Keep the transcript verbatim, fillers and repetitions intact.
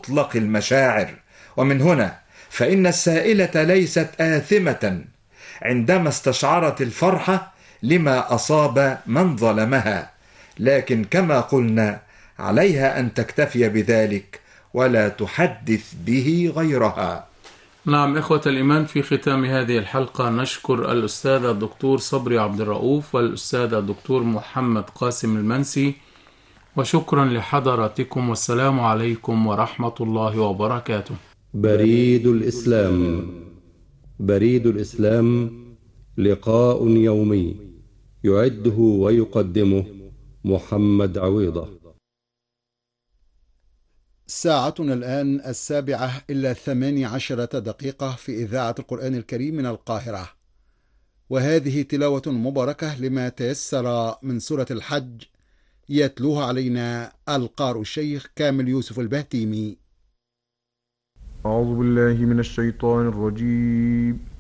مطلق المشاعر. ومن هنا فإن السائلة ليست آثمة عندما استشعرت الفرحة لما أصاب من ظلمها، لكن كما قلنا عليها أن تكتفي بذلك ولا تحدث به غيرها. نعم إخوة الإيمان، في ختام هذه الحلقة نشكر الأستاذ الدكتور صبري عبد الرؤوف والأستاذ الدكتور محمد قاسم المنسي، وشكرا لحضراتكم، والسلام عليكم ورحمة الله وبركاته. بريد الإسلام. بريد الإسلام لقاء يومي يعده ويقدمه محمد عويضة. ساعتنا الآن السابعة إلى ثماني عشرة دقيقة في إذاعة القرآن الكريم من القاهرة، وهذه تلاوة مباركة لما تيسر من سورة الحج، يتلوها علينا القارئ الشيخ كامل يوسف البهتيمي. أعوذ بالله من الشيطان الرجيم.